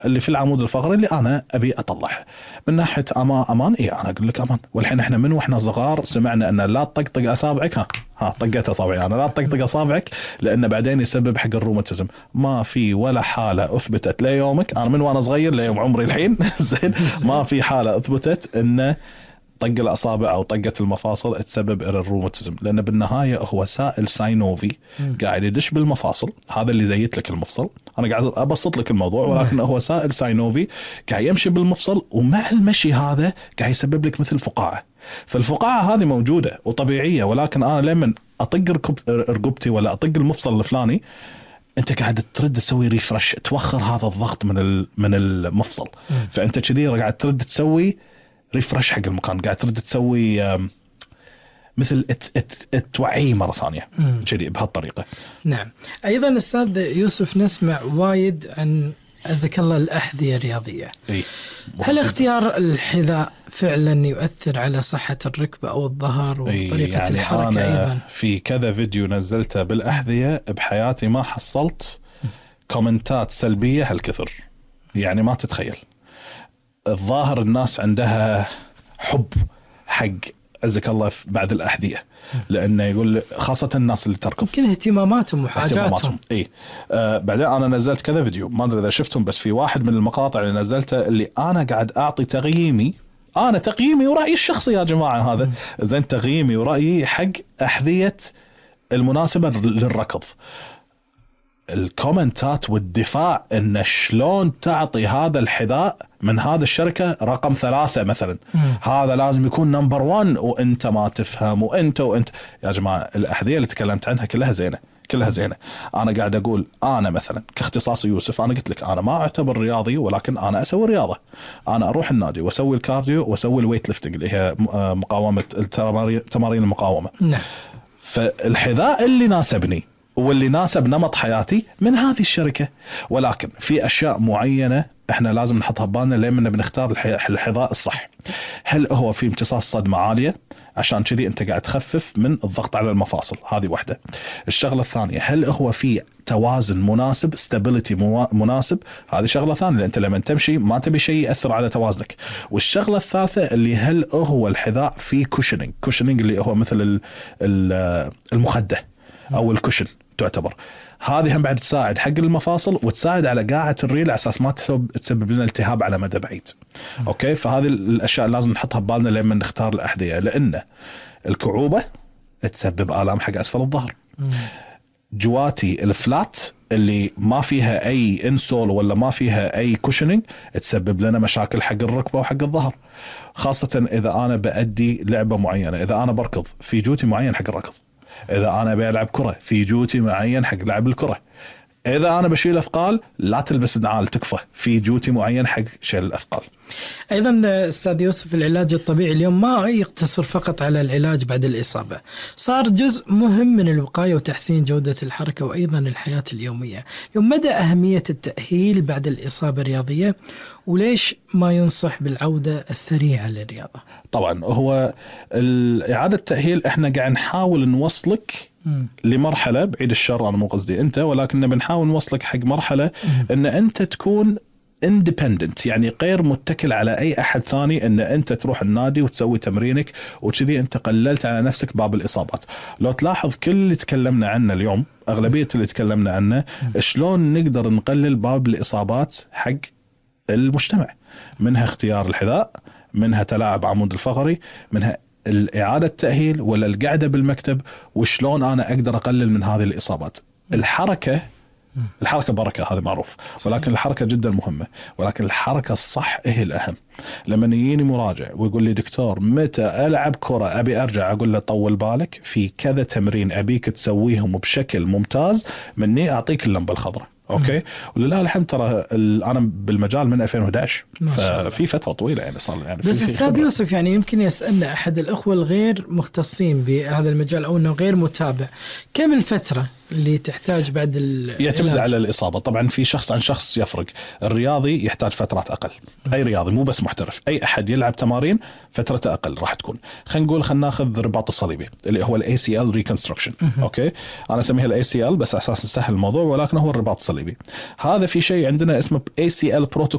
اللي في العمود الفقري اللي انا ابي اطلعها. من ناحيه امان، انا اقول لك امان. والحين احنا من واحنا صغار سمعنا ان لا تطقطق اصابعك، طقت اصابعي انا، لا تطقطق اصابعك لان بعدين يسبب حق الروماتيزم. ما في ولا حاله اثبتت ليومك، انا من وانا صغير ليوم عمري الحين زين، ما في حاله اثبتت ان طق الأصابع أو طقة المفاصل تسبب الروماتيزم، لأن بالنهاية هو سائل ساينوفي قاعد يدش بالمفاصل. هذا اللي زيت لك المفصل، أنا قاعد أبسط لك الموضوع، ولكن هو سائل ساينوفي قاعد يمشي بالمفصل، ومع المشي هذا قاعد يسبب لك مثل فقاعة. فالفقاعة هذه موجودة وطبيعية، ولكن أنا لما أطق رقبتي ولا أطق المفصل الفلاني، انت قاعد ترد تسوي ريفرش، توخر هذا الضغط من المفصل. فانت كذي قاعد ترد تسوي ريفرش حق المكان، قاعد ترد تسوي مثل توعيه مرة ثانية كذي بهالطريقة. نعم. أيضا أستاذ يوسف نسمع وايد عن عزك الله الأحذية الرياضية. هل اختيار الحذاء فعلا يؤثر على صحة الركبة أو الظهر وطريقة يعني الحركة؟ أنا أيضا في كذا فيديو نزلته بالأحذية بحياتي ما حصلت كومنتات سلبية هالكثر، يعني ما تتخيل. الظاهر الناس عندها حب حق عزك الله بعد الأحذية، لأنه يقول خاصة الناس اللي تركض يمكن اهتماماتهم وحاجاتهم. بعدين أنا نزلت كذا فيديو، ما أدري إذا شفتهم، بس في واحد من المقاطع اللي نزلته اللي أنا قاعد أعطي تقييمي، أنا تقييمي ورأيي الشخصي يا جماعة، هذا زين تقييمي ورأيي حق أحذية المناسبة للركض. الكومنتات والدفاع إن شلون تعطي هذا الحذاء من هذا الشركة رقم 3 مثلا، هذا لازم يكون نمبر 1 وانت ما تفهم وانت يا جماعة الأحذية اللي تكلمت عنها كلها زينة، كلها زينة. أنا قاعد أقول أنا مثلا كاختصاصي يوسف، أنا قلت لك أنا ما أعتبر رياضي، ولكن أنا أسوي رياضة، أنا أروح النادي وأسوي الكارديو وأسوي الويت ليفتنج اللي هي مقاومة تمارين المقاومة. فالحذاء اللي ناسبني واللي ناسب نمط حياتي من هذه الشركة، ولكن في أشياء معينة احنا لازم نحطها ببالنا لما بنختار الحذاء الصح. هل هو في امتصاص صدمة عالية عشان كذي انت قاعد تخفف من الضغط على المفاصل؟ هذه واحدة. الشغلة الثانية، هل هو في توازن مناسب، stability مناسب؟ هذه شغلة ثانية، لأن انت لما تمشي ما تبي شيء يأثر على توازنك. والشغلة الثالثة اللي هل هو الحذاء فيه كوشنينج اللي هو مثل المخدة أو الكوشن تعتبر. هذه هم بعد تساعد حق المفاصل وتساعد على قاعة الريل على أساس ما تسبب لنا التهاب على مدى بعيد. أوكي، فهذه الأشياء لازم نحطها ببالنا لما نختار الأحذية، لأن الكعوبة تسبب آلام حق أسفل الظهر. جواتي الفلات اللي ما فيها أي إنسول ولا ما فيها أي كوشنينج تسبب لنا مشاكل حق الركبة وحق الظهر، خاصة إذا أنا بأدي لعبة معينة. إذا أنا بركض في جوتي معين حق الركض، إذا أنا بلعب كرة في جوتي معين حق لعب الكرة، إذا أنا بشيل أثقال لا تلبس نعال تكفى، في جوتي معين حق شيل الأثقال. أيضا أستاذ يوسف، العلاج الطبيعي اليوم ما يقتصر فقط على العلاج بعد الإصابة، صار جزء مهم من الوقاية وتحسين جودة الحركة وأيضا الحياة اليومية. اليوم مدى أهمية التأهيل بعد الإصابة الرياضية، وليش ما ينصح بالعودة السريعة للرياضة؟ طبعا هو إعادة التأهيل احنا قاعد نحاول نوصلك لمرحلة، بعيد الشر أنا مو قصدي أنت، ولكن بنحاول نوصلك حق مرحلة أن أنت تكون independent، يعني غير متكل على أي أحد ثاني، أن أنت تروح النادي وتسوي تمرينك وكذي أنت قللت على نفسك باب الإصابات. لو تلاحظ كل اللي تكلمنا عنه اليوم، أغلبية اللي تكلمنا عنه شلون نقدر نقلل باب الإصابات حق المجتمع، منها اختيار الحذاء، منها تلاعب عمود الفقري، منها الإعادة التأهيل ولا القعدة بالمكتب، وشلون أنا أقدر أقلل من هذه الإصابات. الحركة بركة، هذا معروف، ولكن الحركة جدا مهمة، ولكن الحركة الصح هي الأهم. لما يجيني مراجع ويقول لي دكتور متى ألعب كرة أبي أرجع، أقول له طول بالك، في كذا تمرين أبيك تسويهم بشكل ممتاز مني أعطيك اللمبة الخضراء. اوكي، ولله الحمد ترى انا بالمجال من 2011، ففي فتره طويله يعني صار يعني. بس استاذ يوسف، يعني يمكن يسالنا احد الاخوه الغير مختصين بهذا المجال او انه غير متابع، كم الفتره اللي تحتاج بعد يعتمد على الإصابة طبعا، في شخص عن شخص يفرق. الرياضي يحتاج فترات أقل، أي رياضي مو بس محترف، أي أحد يلعب تمارين فترة أقل راح تكون. خلينا ناخذ الرباط الصليبي اللي هو ACL reconstruction. أوكي، أنا أسميها ACL بس أساس نسهل الموضوع، ولكن هو الرباط الصليبي. هذا في شيء عندنا اسمه ACL protocol